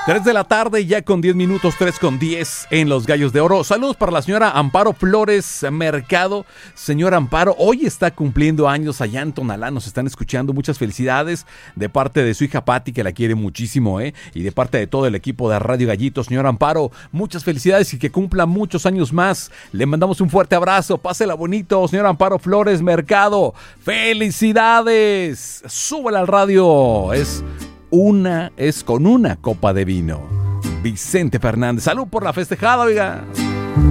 3 de la tarde, ya con 10 minutos, 3:10 en Los Gallos de Oro. Saludos para la señora Amparo Flores Mercado. Señora Amparo, hoy está cumpliendo años allá en Tonalá. Nos están escuchando. Muchas felicidades de parte de su hija Patti, que la quiere muchísimo, y de parte de todo el equipo de Radio Gallito. Señora Amparo, muchas felicidades y que cumpla muchos años más. Le mandamos un fuerte abrazo. Pásela bonito, señora Amparo Flores Mercado. ¡Felicidades! Súbela al radio. Es con una copa de vino. Vicente Fernández. Salud por la festejada, oiga.